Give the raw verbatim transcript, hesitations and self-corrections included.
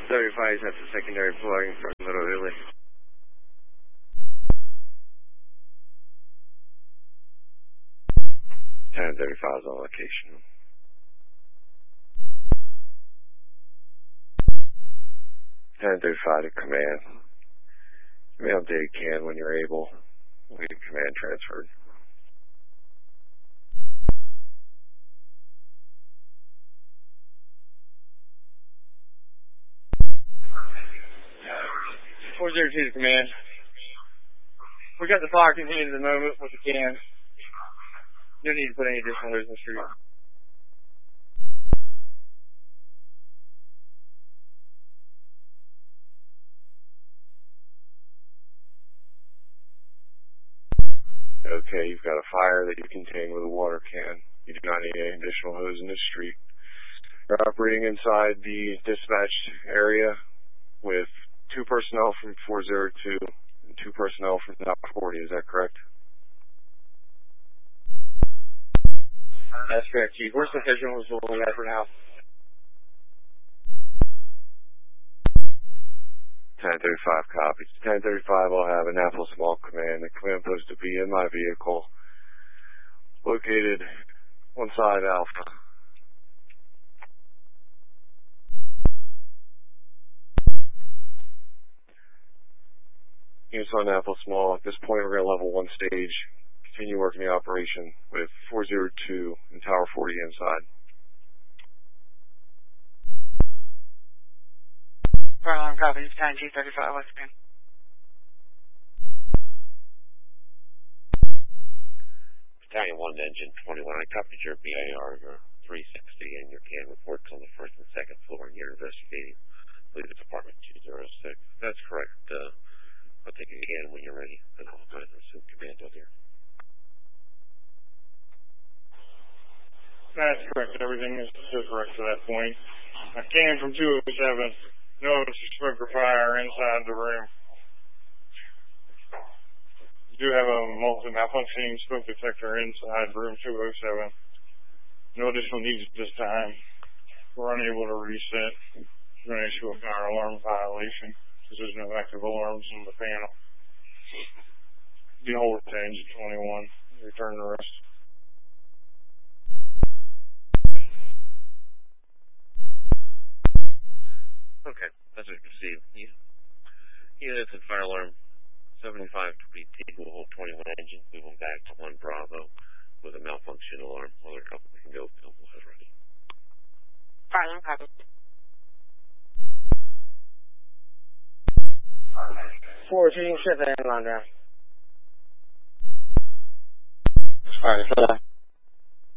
thirty-five has a secondary plug from Little Italy. ten thirty-five is on location. ten thirty-five to command. You may update can when you're able. We'll get command transferred. four zero two to command. We got the fire contained at the moment with the can. You don't need to put any additional hose in the street. Okay, you've got a fire that you contain with a water can. You do not need any additional hose in the street. You're operating inside the dispatched area with two personnel from four zero two and two personnel from Tower forty. Is that correct? That's correct, Chief. We're sufficient with what we have for now. ten thirty-five copies. ten thirty-five, I'll have Annapolis Small Command. The command post to be in my vehicle, located on side Alpha. Units on Annapolis Small. At this point, we're going to level one stage. Continue working the operation with four zero two and Tower forty inside. Fire alarm copies, ten G thirty-five, West Pin. Battalion one, Engine twenty-one, I copied your B A R, your three sixty, and your can reports on the first and second floor, and you're investigating, I believe it's Apartment two oh six. That's correct. Uh, I'll take it again when you're ready, and I'll go ahead and assume command out here. That's correct. Everything is correct to that point. I came from two oh seven. Notice a smoke or fire inside the room. You do have a multi-malfunctioning smoke detector inside room two oh seven. No additional needs at this time. We're unable to reset. We're going to issue a fire alarm violation because there's no active alarms on the panel. You hold it to Engine twenty-one. Return the rest. Okay, that's what you see. Units and fire alarm seventy-five twenty T will hold twenty-one engine, move them back to one Bravo with a malfunction alarm. Other couple can go, couple has ready. Fire alarm copies. fourteen, shut the alarm down. Alright, so